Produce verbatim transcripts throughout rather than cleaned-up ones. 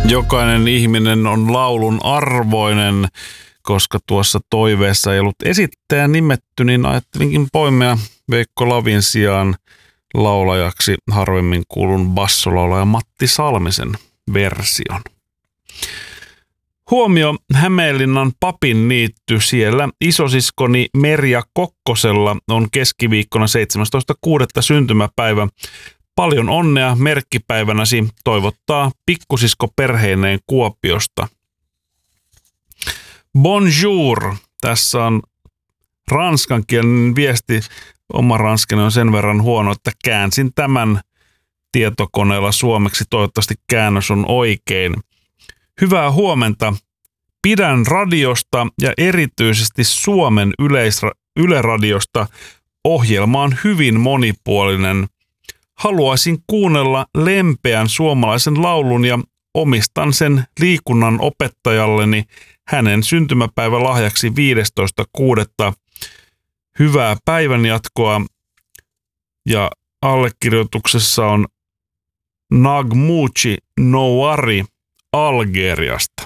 Jokainen ihminen on laulun arvoinen, koska tuossa toiveessa ei ollut esittäjä nimetty, niin ajattelinkin poimia Veikko Lavin sijaan laulajaksi harvemmin kuulun bassolaulaja Matti Salmisen version. Huomio Hämeenlinnan Papin niitty, siellä isosiskoni Merja Kokkosella on keskiviikkona seitsemästoista kuudetta syntymäpäivä. Paljon onnea merkkipäivänäsi, toivottaa pikkusisko perheineen Kuopiosta. Bonjour. Tässä on ranskankielinen viesti. Oma ranskani on sen verran huono, että käänsin tämän tietokoneella suomeksi. Toivottavasti käännös on oikein. Hyvää huomenta. Pidän radiosta ja erityisesti Suomen yleisra- Yle-radiosta. Ohjelma on hyvin monipuolinen. Haluaisin kuunnella lempeän suomalaisen laulun ja omistan sen liikunnan opettajalleni hänen syntymäpäivälahjaksi viidestoista kuudetta. Hyvää päivänjatkoa ja allekirjoituksessa on Nagmuchi Nouari Algeriasta.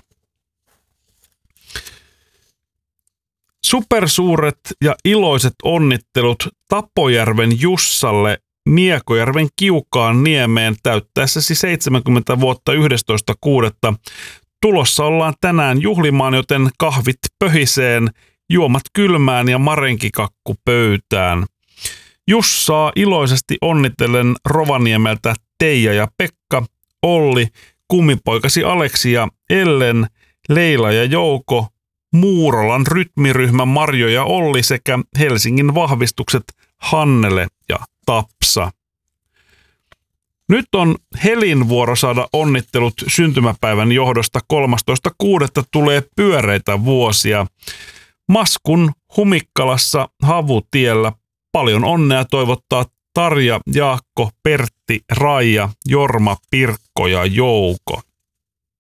Supersuuret ja iloiset onnittelut Tapojärven Jussalle Miekojärven Kiukaan niemeen täyttäessäsi seitsemänkymmentä vuotta yhdestoista kuudetta. Tulossa ollaan tänään juhlimaan, joten kahvit pöhiseen, juomat kylmään ja marenkikakku pöytään. Jussaa iloisesti onnitellen Rovaniemeltä Teija ja Pekka, Olli, kummipoikasi Aleksi ja Ellen, Leila ja Jouko, Muurolan rytmiryhmä Marjo ja Olli sekä Helsingin vahvistukset Hannele ja Tapsa. Nyt on Helin vuoro saada onnittelut syntymäpäivän johdosta. kolmastoista kuudetta tulee pyöreitä vuosia. Maskun Humikkalassa Havutiellä paljon onnea toivottaa Tarja, Jaakko, Pertti, Raija, Jorma, Pirkko ja Jouko.